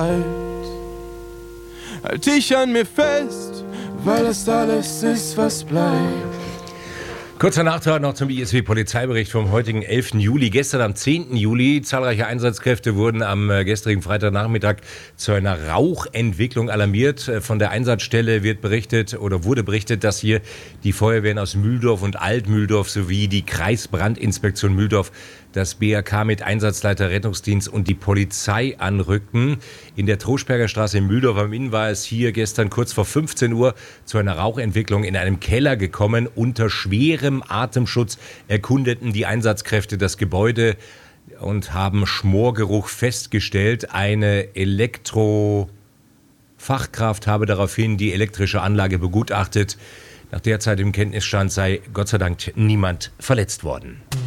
Halt dich an mir fest, weil das alles ist, was bleibt. Kurzer Nachtrag noch zum ISW-Polizeibericht vom heutigen 11. Juli. Gestern am 10. Juli, zahlreiche Einsatzkräfte wurden am gestrigen Freitagnachmittag zu einer Rauchentwicklung alarmiert. Von der Einsatzstelle wurde berichtet, dass hier die Feuerwehren aus Mühldorf und Altmühldorf sowie die Kreisbrandinspektion Mühldorf, das BAK mit Einsatzleiter Rettungsdienst und die Polizei anrückten. In der Troschberger Straße in Mühldorf am Inn war es hier gestern kurz vor 15 Uhr zu einer Rauchentwicklung in einem Keller gekommen. Unter schwerem Atemschutz erkundeten die Einsatzkräfte das Gebäude und haben Schmorgeruch festgestellt. Eine Elektrofachkraft habe daraufhin die elektrische Anlage begutachtet. Nach derzeitigem Kenntnisstand sei Gott sei Dank niemand verletzt worden.